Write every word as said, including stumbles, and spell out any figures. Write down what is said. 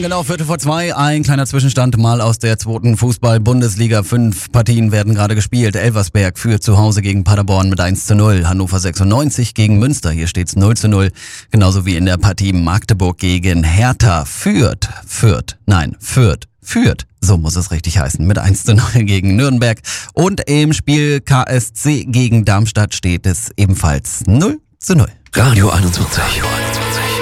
genau, Viertel vor zwei, ein kleiner Zwischenstand mal aus der zweiten Fußball-Bundesliga. Fünf Partien werden gerade gespielt. Elversberg führt zu Hause gegen Paderborn mit eins zu null. Hannover sechsundneunzig gegen Münster, hier steht's null zu null. Genauso wie in der Partie Magdeburg gegen Hertha. Fürth, Fürth, nein, Fürth, Fürth. So muss es richtig heißen, mit eins zu null gegen Nürnberg. Und im Spiel K S C gegen Darmstadt steht es ebenfalls null zu null. Radio einundzwanzig. Radio einundzwanzig.